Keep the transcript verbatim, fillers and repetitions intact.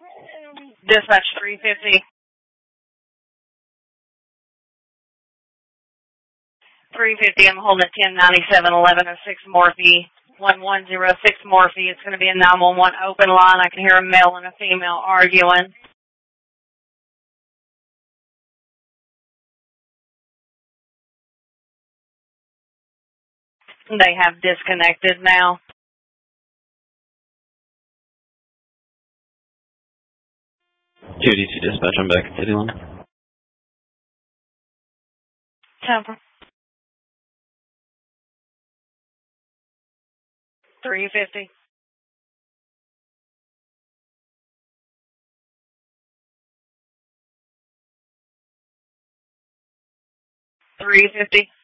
Dispatch three fifty. three fifty, I'm holding at ten ninety-seven eleven oh six Morphe, one one zero six Morphe. It's going to be a nine one one open line. I can hear a male and a female arguing. They have disconnected now. two D two dispatch, I'm back at City Line. Temper. three fifty. three fifty.